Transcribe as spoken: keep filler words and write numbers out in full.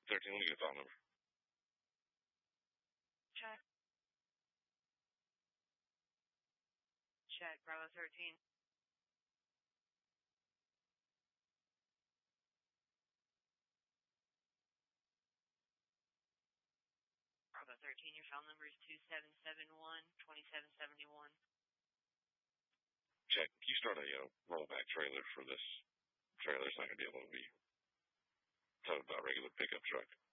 thirteen, let me get a phone number. Check. Check, Bravo thirteen. Bravo thirteen, your phone number is two seven seven one, two seven seven one. Check. Can you start a uh, rollback trailer for this trailer? It's not going to be able to be towed by a regular pickup truck.